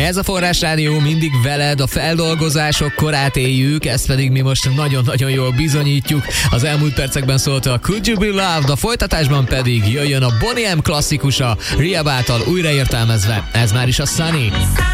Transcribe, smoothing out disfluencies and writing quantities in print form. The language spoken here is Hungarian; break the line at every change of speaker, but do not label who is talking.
Ez a Forrás Rádió, mindig veled, a feldolgozások korát éljük, ezt pedig mi most nagyon-nagyon jól bizonyítjuk. Az elmúlt percekben szólt a Could You Be Loved, a folytatásban pedig jöjjön a Boney M klasszikusa, Rehab által újraértelmezve. Ez már is a Sunny.